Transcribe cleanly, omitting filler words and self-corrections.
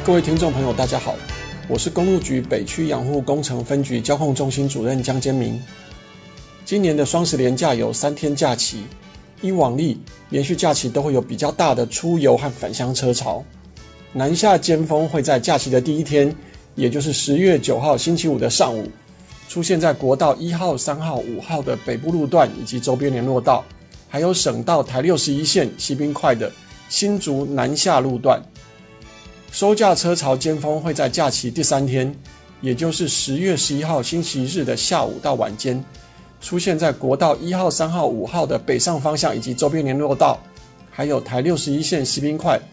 各位听众朋友大家好，我是公路局北区养护工程分局交控中心主任江坚明。今年的双十连假有3天假期，依往例连续假期都会有比较大的出游和返乡车潮。南下尖峰会在假期的第一天，也就是10月9号星期五的上午，出现在国道1号、3号、5号的北部路段以及周边联络道，还有省道台61线西滨快的新竹南下路段。收假车潮尖峰会在假期第3天，也就是10月11号星期日的下午到晚间，出现在国道1号、3号、5号的北上方向以及周边联络道，还有台61线西滨快